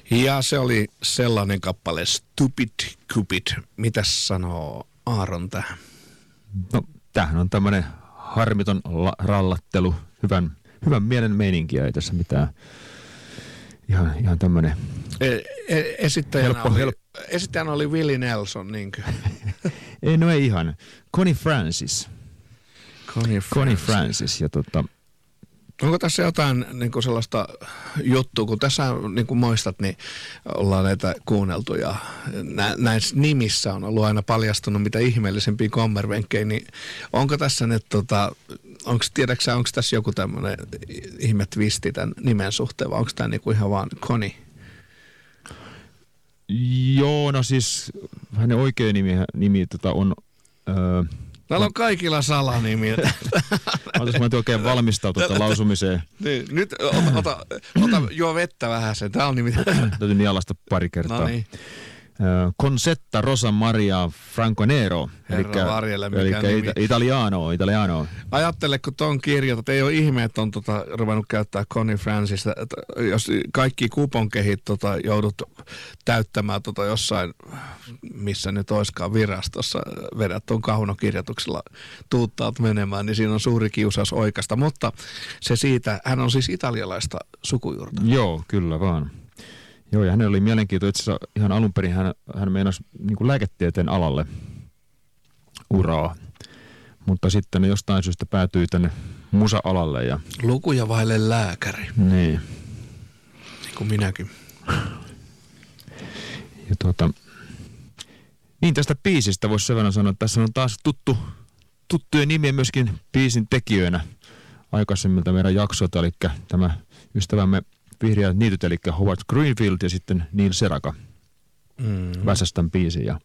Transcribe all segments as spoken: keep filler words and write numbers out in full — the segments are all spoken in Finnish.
Ja se oli sellainen kappale Stupid Cupid. Mitäs sanoo Aaron tähän? No, tämähän on tämmöinen harmiton la- rallattelu, hyvän, hyvän mielen meininkiä, ei tässä mitään. Ihan, ihan tämmöinen E- e- esittäjänä, helppo, oli, helppo. esittäjänä oli Willie Nelson, niinkö? Ei, no ei ihan. Connie Francis. Connie Connie Francis. Francis. Ja tota, Onko tässä jotain niin kuin sellaista juttua, kun tässä niin kuin muistat, niin ollaan näitä kuunneltu ja nä- näissä nimissä on ollut aina paljastunut mitä ihmeellisempiä kommervenkkejä, niin onko tässä nyt, tota, onko, tiedätkö onko tässä joku tämmöinen ihme twisti tämän nimen suhteen, vai onko tämä niin kuin ihan vaan Connie? joo, no siis hänen oikea nimi, nimi tota on... Öö, Täällä on kaikilla salanimiä. Otas mä oikein valmistautua tuota lausumiseen. Niin, nyt ota, ota, ota juo vettä vähän sen. Tää on nimittäin. Täytyy nialasta pari kertaa. No niin. Concetta Rosa Maria Franco Nero. Herra varjelle, mikä elikkä nimi. ita- italiano, italiano. Ajattele, kun ton kirjoitat, ei ole ihme, että on tota, ruvennut käyttää Connie Francista. Että jos kaikki kuponkehit tota, joudut täyttämään tota, jossain, missä nyt oiskaan virastossa, vedät tuon kaunokirjoituksella, tuuttaat menemään, niin siinä on suuri kiusaus oikasta. Mutta se siitä, hän on siis italialaista sukujuurta. Joo, kyllä vaan. Joo, ja hänellä oli mielenkiintoista. Itse asiassa ihan alun perin hän, hän meinasi niin kuin lääketieteen alalle uraa. Mutta sitten jostain syystä päätyi tänne musa-alalle. Ja... Lukuja vaille lääkäri, Niin. niin kuin minäkin. Ja tuota, niin tästä biisistä voisi sen verran sanoa, että tässä on taas tuttu, tuttuja nimiä myöskin biisin tekijöinä aikaisemmilta meidän jaksoilta, eli tämä ystävämme Vihreät niityt, eli Howard Greenfield ja sitten Neil Sedaka Mm. väsäsi tämän biisin. Ja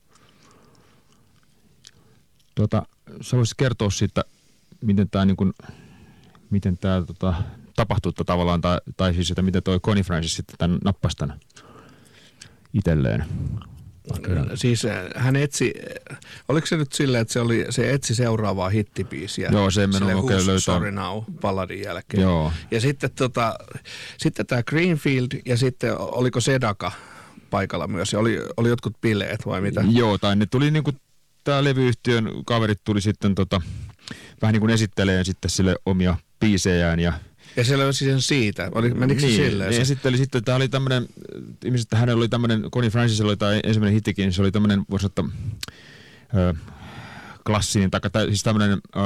tuota, sä voisit kertoa siitä, miten tämä niin kuin, miten tämä tota, tapahtui tavallaan, tai, tai siis, että miten toi Connie Francis sitten tämän nappasi tämän itselleen. Siis hän etsi, oliko se nyt silleen, että se, oli, se etsi seuraavaa hittibiisiä? Joo, se meni Silleen oikein Who's löytää. Sorry Now -balladin jälkeen. Joo. Ja sitten, tota, sitten tämä Greenfield ja sitten oliko Sedaka paikalla myös? Ja oli, oli jotkut bileet vai mitä? Joo, tai ne tuli niinku, tää levyyhtiön kaverit tuli sitten tota, vähän niin kuin esitteleen sitten sille omia biisejään ja Ja se löysi sen siitä. Oli, menikö se niin, silleen? ne Se? esitteli sitten, että oli tämmönen, ihmiset, että hänellä oli tämmönen, Connie Francisilla oli tämä ensimmäinen hittikin, se oli tämmönen, voisi sanoa, ö, klassinen, tai, tai siis tämmönen, ö,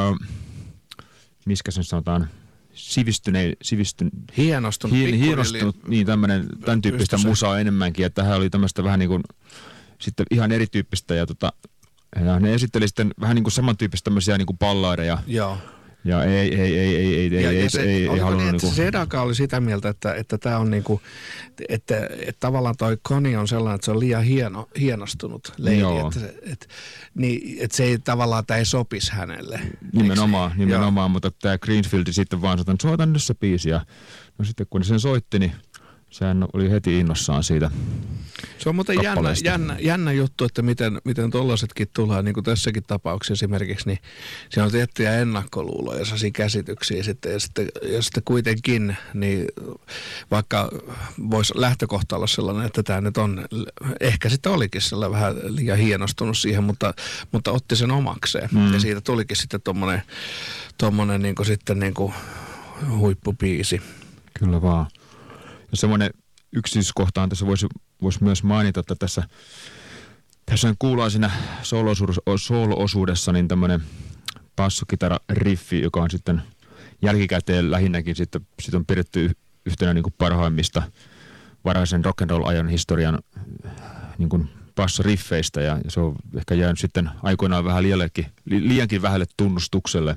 miskä sen sanotaan, sivistyneen, sivistyn, Hienostunut. hien, pikkuhiljaa. hienostunut, niin tämmönen, tämän tyyppistä Pystyi se- musaa enemmänkin, että hän oli tämmöistä vähän niin kuin, sitten ihan erityyppistä, ja tota, ja ne esitteli sitten vähän niin kuin samantyyppistä tämmöisiä niin kuin balladeja, Joo. ja ei, ei, ei, ei, ei, ei, Ja, ei, ja se, ei, ei oliko halunnut niin, niinku... että Sedaka oli sitä mieltä, että, että tämä on niinku, että, että tavallaan toi Connie on sellainen, että se on liian hieno, hienostunut lady, Joo. että, se- että, niin, että se ei tavallaan, tämä ei sopisi hänelle. Nimenomaan, Eikö se? nimenomaan, mutta tämä Greenfield sitten vaan sanoi, että soitan nyt se biisi. Ja no sitten kun sen soitti, niin sehän oli heti innossaan siitä. Se on muuten jännä, kappaleesta. jännä, jännä juttu, että miten, miten tollaisetkin tulee, niin kuin tässäkin tapauksessa esimerkiksi, niin siinä on tiettyjä ennakkoluuloja, sellaisia käsityksiä sitten, ja sitten, ja sitten kuitenkin, niin vaikka voisi lähtökohta olla sellainen, että tämä nyt on, ehkä sitten olikin sellainen vähän liian hienostunut siihen, mutta, mutta otti sen omakseen, Mm. ja siitä tulikin sitten tommonen, tommonen niin kuin sitten niin kuin huippubiisi. Kyllä vaan. Ja semmoinen yksityiskohtaan tässä voisi, voisi myös mainita, että tässä, tässä kuullaan siinä soolo-osuudessa niin tämmöinen bassokitara-riffi, joka on sitten jälkikäteen lähinnäkin sitten, sit on pidetty yhtenä niin kuin parhaimmista varhaisen rock'n'roll-ajan historian niin kuin bassoriffeistä, ja, ja se on ehkä jäänyt sitten aikoinaan vähän liiankin, liiankin vähälle tunnustukselle.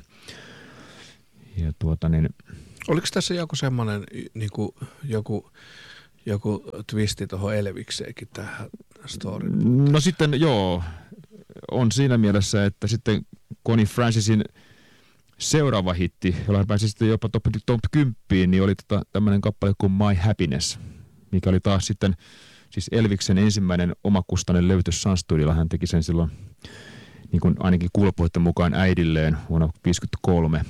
Ja tuota niin... Oliko tässä joku semmoinen niin kuin, joku, joku twisti tuohon Elvikseenkin tähän storyin? No sitten joo, on siinä mielessä, että sitten Connie Francisin seuraava hitti, jolla hän pääsi sitten jopa top, top kymmenen, niin oli tota tämmöinen kappale kuin My Happiness, mikä oli taas sitten siis Elviksen ensimmäinen omakustainen levitys Sun Studiolla. Hän teki sen silloin niin kuin ainakin kuulopuheiden mukaan äidilleen vuonna tuhatyhdeksänsataaviisikymmentäkolme.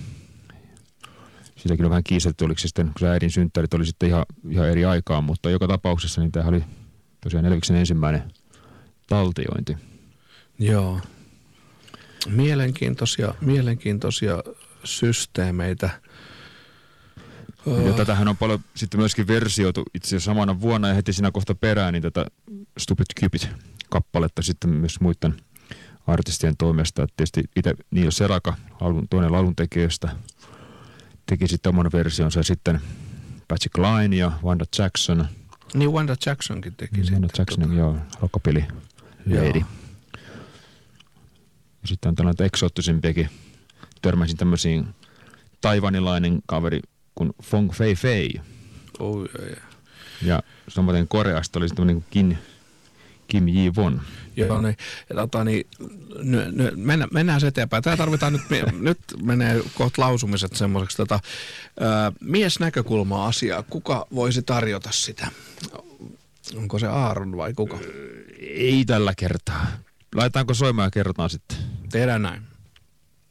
Sitäkin on vähän kiistelty, oliko se sitten, kun se äidin synttärit oli sitten ihan, ihan eri aikaan, mutta joka tapauksessa niin tämä oli tosiaan Elviksen ensimmäinen taltiointi. Joo. Mielenkiintoisia, mielenkiintoisia systeemeitä. Ja tätähän on paljon sitten myöskin versioitu itse asiassa samana vuonna ja heti siinä kohta perään, niin tätä Stupid Cupid-kappaletta sitten myös muiden artistien toimesta. Et tietysti itse Neil Sedaka, toinen lauluntekijöistä, teki sitten oman versionsa ja sitten Patsy Cline ja Wanda Jackson. Niin Wanda Jacksonkin teki Wanda sitten. Jackson, tota... joo, rockabilly lady. Ja sitten on tällainen eksoottisempiakin. Törmäsin tämmöisiin taivanilainen kaveri kuin Fong Fei Fei. Oh, yeah, yeah. Ja samaten Koreasta oli sitten niin Kim, Kim Ji-won. Joo, niin, tota, niin n- n- mennä, mennään se eteenpäin. Tämä tarvitaan nyt, nyt menee kohta lausumiset semmoiseksi tota, miesnäkökulmaa asiaa. Kuka voisi tarjota sitä? Onko se Aaron vai kuka? Ei tällä kertaa. Laitetaanko soimaan ja kerrotaan sitten? Tehdään näin.